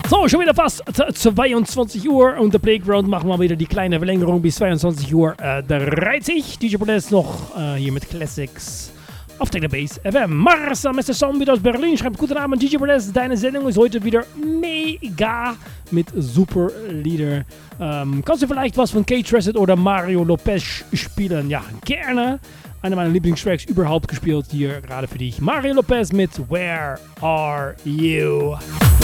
So, schon wieder fast 22 Uhr und der Playground machen wir wieder die kleine Verlängerung bis 22 Uhr 30. DJ Podest noch hier mit Classics auf Techno Base FM. Marcel Mr. Zombie aus Berlin schreibt: Guten Abend DJ Podest, deine Sendung ist heute wieder mega mit super Lieder. Kannst du vielleicht was von Kate Tressett oder Mario Lopez spielen? Ja, gerne. Einer meiner Lieblingstracks überhaupt gespielt hier gerade für dich. Mario Lopez mit Where Are You?